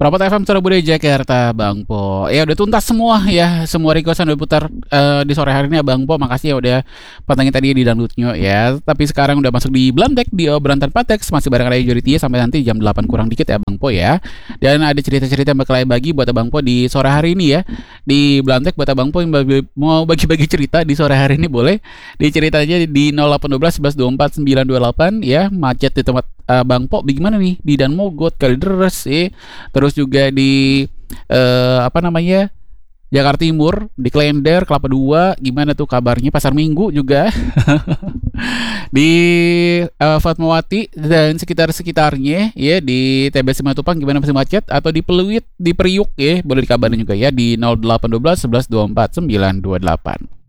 Perapot FM Surabaya Jakarta, Bang Po. Ya udah tuntas semua ya, semua requestan udah putar di sore hari ini ya Bang Po. Makasih ya udah pantengin tadi di Dangdutnya ya. Tapi sekarang udah masuk di Blantek di obrolan tanpa teks, masih bareng ada Juriti sampai nanti jam 8 kurang dikit ya Bang Po ya. Dan ada cerita-cerita yang bakal saya bagi buat Bang Po di sore hari ini ya. Di Blantek buat Bang Po yang mau bagi-bagi cerita di sore hari ini boleh dicerita aja di 0812 11 24 928 ya. Macet di tempat Bang Po bagaimana nih di Dan Mogot, Kalideres terus juga di Jakarta Timur, di Klender, Kelapa Dua, gimana tuh kabarnya? Pasar Minggu juga di Fatmawati dan sekitar-sekitarnya ya, di TBS Simatupang gimana, masih macet? Atau di Peluit, di Priuk ya, boleh dikabarin juga ya di 0812 11 24 928.